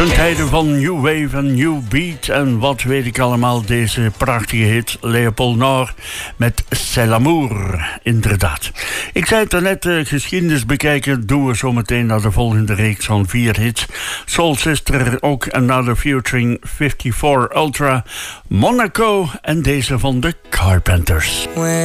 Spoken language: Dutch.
Ten tijde van New Wave en New Beat en wat weet ik allemaal, deze prachtige hit Léopold Nord met C'est l'amour, inderdaad. Ik zei het net, geschiedenis bekijken doen we zo meteen naar de volgende reeks van 4 hits. Soul Sister, ook Another featuring 54 Ultra, Monaco en deze van de Carpenters.